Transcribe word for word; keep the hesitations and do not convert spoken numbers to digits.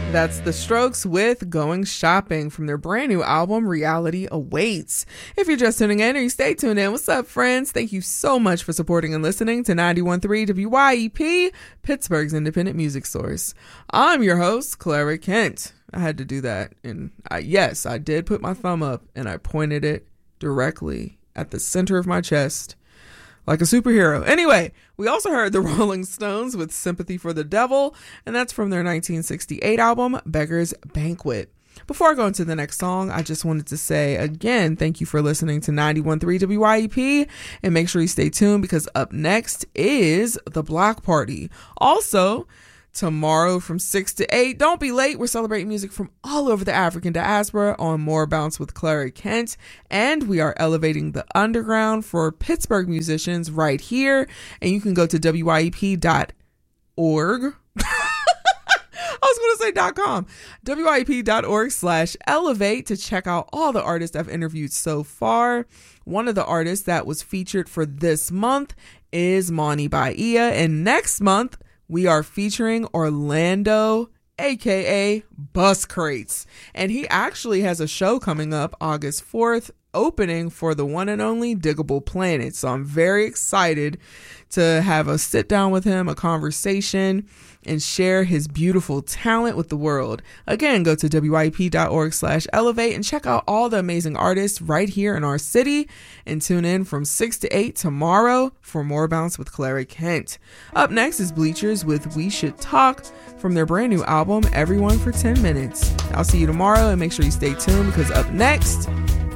That's The Strokes with Going Shopping from their brand new album, Reality Awaits. If you're just tuning in or you stay tuned in, what's up, friends? Thank you so much for supporting and listening to ninety-one point three W Y E P, Pittsburgh's independent music source. I'm your host, Clara Kent. I had to do that. And I, yes, I did put my thumb up and I pointed it directly at the center of my chest like a superhero. Anyway, we also heard the Rolling Stones with Sympathy for the Devil, and that's from their nineteen sixty-eight album, Beggar's Banquet. Before I go into the next song, I just wanted to say again, thank you for listening to ninety-one point three W Y E P, and make sure you stay tuned because up next is The Block Party. Also, tomorrow from six to eight, don't be late. We're celebrating music from all over the African diaspora on More Bounce with Clara Kent. And we are elevating the underground for Pittsburgh musicians right here. And you can go to W Y E P dot org. I was going to say dot com. W Y E P dot org slash elevate to check out all the artists I've interviewed so far. One of the artists that was featured for this month is Mani Bahia. And next month, we are featuring Orlando, aka Bus Crates. And he actually has a show coming up August fourth, opening for the one and only Diggable Planet. So I'm very excited to have a sit down with him, a conversation, and share his beautiful talent with the world. Again, go to W Y E P dot org slash elevate and check out all the amazing artists right here in our city, and tune in from six to eight tomorrow for More Bounce with Clara Kent. Up next is Bleachers with We Should Talk from their brand new album, Everyone for ten minutes. I'll see you tomorrow, and make sure you stay tuned because up next